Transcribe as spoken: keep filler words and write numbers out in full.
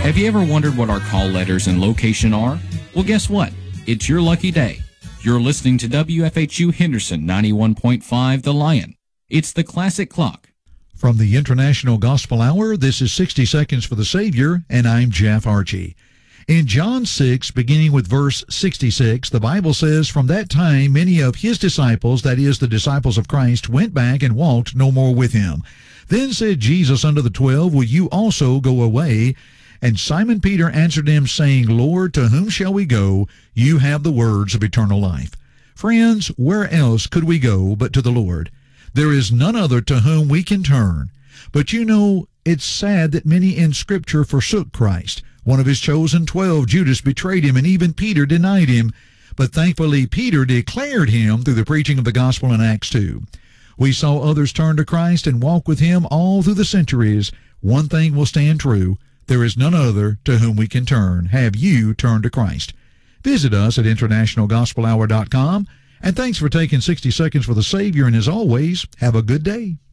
Have you ever wondered what our call letters and location are? Well, guess what? It's your lucky day. You're listening to W F H U Henderson ninety-one point five The Lion. It's the classic clock. From the International Gospel Hour, this is sixty Seconds for the Savior, and I'm Jeff Archie. In John six, beginning with verse sixty-six, the Bible says, "From that time many of his disciples, that is, the disciples of Christ, went back and walked no more with him. Then said Jesus unto the twelve, Will you also go away? And Simon Peter answered him, saying, Lord, to whom shall we go? You have the words of eternal life." Friends, where else could we go but to the Lord? There is none other to whom we can turn. But you know, it's sad that many in Scripture forsook Christ. One of his chosen twelve, Judas, betrayed him, and even Peter denied him. But thankfully, Peter declared him through the preaching of the gospel in Acts two. We saw others turn to Christ and walk with him all through the centuries. One thing will stand true. There is none other to whom we can turn. Have you turned to Christ? Visit us at international gospel hour dot com. And thanks for taking sixty Seconds for the Savior. And as always, have a good day.